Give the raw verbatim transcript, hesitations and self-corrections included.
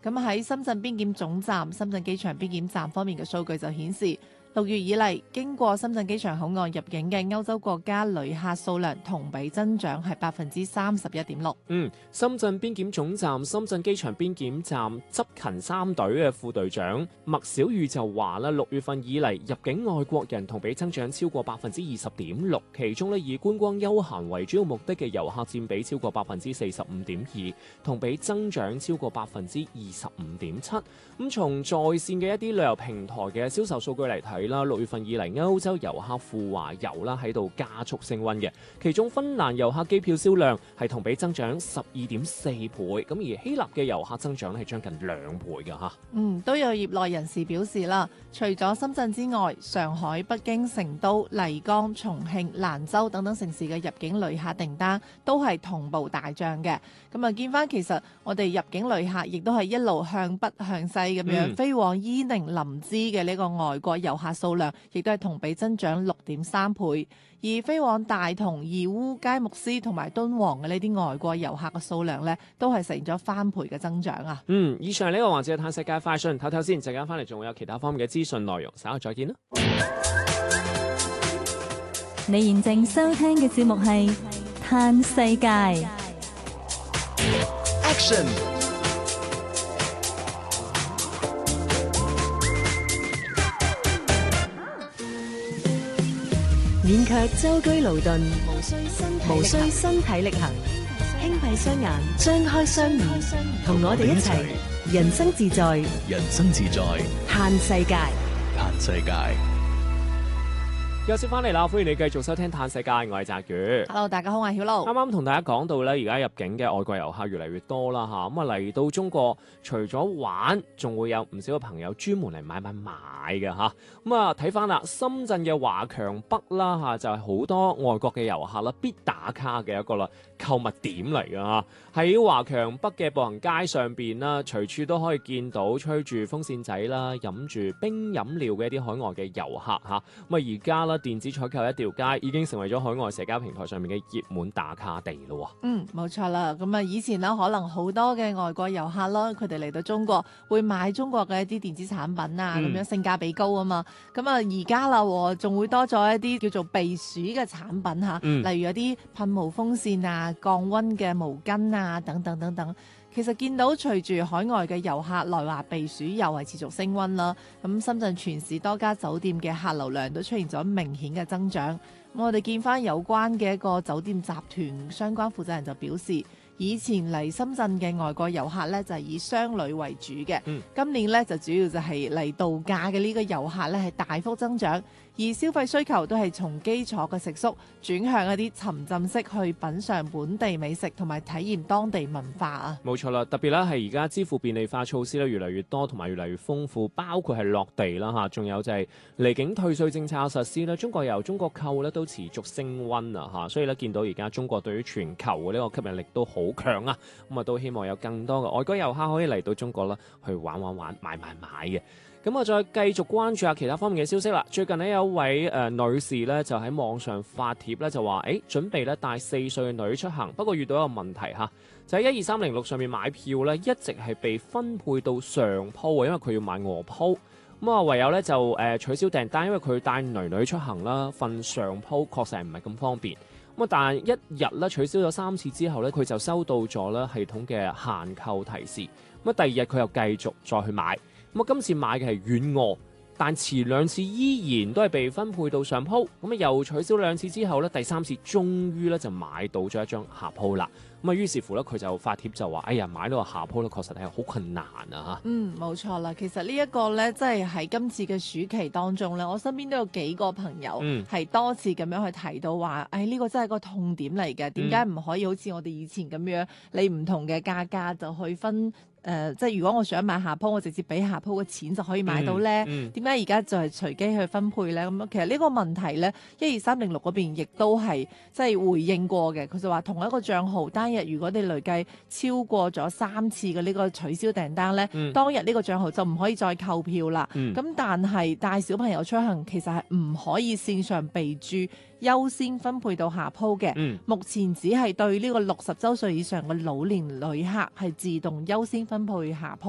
咁喺深圳邊檢總站、深圳機場邊檢站方面嘅數據就顯示，六月以嚟經過深圳機場口岸入境嘅歐洲國家旅客數量同比增長係百分之三十一點六。 嗯，深圳邊檢總站、深圳機場邊檢站執勤三隊嘅副隊長麥小雨就話啦，六月份以嚟入境外國人同比增長超過百分之二十點六，其中咧以觀光休閒為主要目的嘅遊客佔比超過百分之四十五點二，同比增長超過百分之二十五點七。咁從在線嘅一啲旅遊平台嘅銷售數據嚟睇啦，六月份以嚟歐洲遊客赴華遊啦喺度加速升溫嘅，其中芬蘭遊客機票銷量係同比增長十二點四倍，咁而希臘嘅遊客增長係將近兩倍㗎嚇。 嗯，都有業內人士表示啦，除咗深圳之外，上海、北京、成都、麗江、重慶、蘭州等等城市嘅入境旅客訂單都係同步大漲嘅。咁啊，見翻其實我哋入境旅客亦都係一路向北向西咁樣、嗯、飛往伊寧、林芝嘅呢個外國遊客數量，亦都係同比增長六點三倍。而飛往大同、義烏、佳木斯同埋敦煌嘅呢啲外國遊客嘅數量呢，都係實現咗翻倍嘅增長啊！ 嗯，以上呢個環節係探世界快訊，唞唞先，陣間翻嚟仲會有其他方面嘅資訊內容，稍後再見啦。 你現正收聽嘅節目係《探世界》 Action。 免卻舟車勞頓，無需身體力行，輕閉雙眼，張開雙耳，同我哋一齊人生自在， 人生自在， 嘆世界， 嘆世界。 又先翻嚟啦，歡迎你繼續收聽《嘆世界》，我係澤宇。 Hello， 大家好，我係曉露。 啱啱同大家講到咧，而家入境嘅外國遊客越嚟越多啦嚇，咁啊嚟到中國，除咗玩，仲會有唔少嘅朋友專門嚟買買買嘅嚇。咁啊睇翻啦，深圳嘅華強北啦嚇，就係好多外國嘅遊客啦必打卡嘅一個啦購物點嚟㗎嚇。喺華強北嘅步行街上邊啦，隨處都可以見到吹住風扇仔啦、飲住冰飲料嘅一啲海外嘅遊客嚇。咁啊而家啦，電子採購一條街已經成為咗海外社交平台上面嘅熱門打卡地咯。 嗯，冇錯啦。咁啊，以前咧可能好多嘅外國遊客咯，佢哋嚟到中國會買中國嘅一啲電子產品啊，咁、嗯、樣性價比高啊嘛。咁啊，而家啦，仲會多咗一啲叫做避暑嘅產品嚇、嗯，例如有啲噴霧風扇啊、降溫嘅毛巾啊等等等等。其實見到隨住海外嘅遊客來華避暑又係持續升溫啦，咁深圳全市多家酒店嘅客流量都出現咗明顯嘅增長。咁我哋見翻有關嘅一個酒店集團相關負責人就表示，以前嚟深圳嘅外國遊客呢，就係以商旅為主嘅、嗯，今年呢，就主要就係嚟度假嘅呢個遊客呢，係大幅增長，而消費需求都係從基礎嘅食宿轉向一啲沉浸式去品嚐本地美食同埋體驗當地文化啊。 冇錯啦，特別咧係而家支付便利化措施咧越嚟越多同埋越嚟越豐富，包括係落地啦嚇，仲有就係離境退稅政策嘅實施咧，中國遊、中國購咧都持續升溫啊嚇，所以咧見到而家中國對於全球嘅呢個吸引力都好強啊，咁啊都希望有更多嘅外國遊客可以嚟到中國啦，去玩玩玩、買買買嘅。咁我再繼續關注下其他方面嘅消息啦。最近呢，有一位誒、呃、女士咧就喺網上發帖咧就話，誒準備咧帶四歲嘅女出行，不過遇到一個問題嚇，就喺一二三零六上面買票咧，一直係被分配到上鋪啊，因為佢要買臥鋪。咁啊唯有咧就誒、呃、取消訂單，因為佢帶女女出行啦，瞓上鋪確實係唔係咁方便。咁啊但係一日咧取消咗三次之後咧，佢就收到咗咧系統嘅限購提示。咁啊第二日佢又繼續再去買。咁啊，今次買嘅係軟臥，但前兩次依然都係被分配到上鋪。咁啊，又取消兩次之後咧，第三次終於咧就買到咗一張下鋪啦。咁啊，於是乎咧，佢就發帖就話：哎呀，買到個下鋪咧，確實係好困難啊！嚇。 嗯，冇錯啦。其實呢一個咧，即係喺今次嘅暑期當中咧，我身邊都有幾個朋友係多次咁樣去提到話：誒、嗯、呢、哎這個真係個痛點嚟嘅。點解唔可以好似我哋以前咁樣，你唔同嘅價格就去分？誒、呃，即係如果我想買下鋪，我直接俾下鋪嘅錢就可以買到咧。點解而家就係隨機去分配咧？咁樣其實呢個問題咧，一二三零六嗰邊亦都係即係回應過嘅。佢就話同一個帳號單日，如果你累計超過咗三次嘅呢個取消訂單咧、嗯，當日呢個帳號就唔可以再購票啦。咁、嗯、但係帶小朋友出行其實係唔可以線上備註優先分配到下鋪嘅、嗯。目前只係對呢個六十週歲以上嘅老年旅客係自動優先分配下鋪。